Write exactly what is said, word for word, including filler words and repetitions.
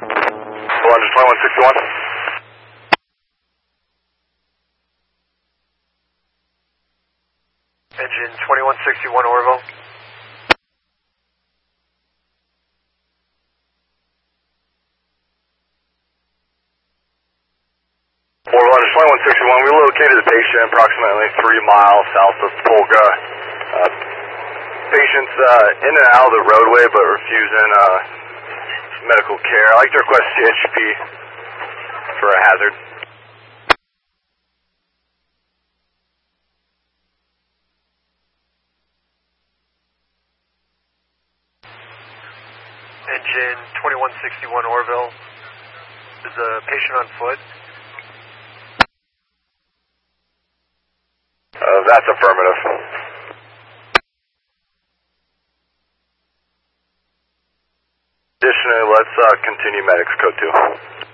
London twenty-one sixty-one. Engine twenty-one sixty-one Orville. London twenty-one sixty-one, we located the patient approximately three miles south of Polka. Uh, patient's uh, in and out of the roadway but refusing uh, medical care. I'd like to request C H P for a hazard. Engine twenty-one sixty-one Orville. Is the patient on foot? Uh, that's affirmative. Additionally, let's uh, continue medics code two.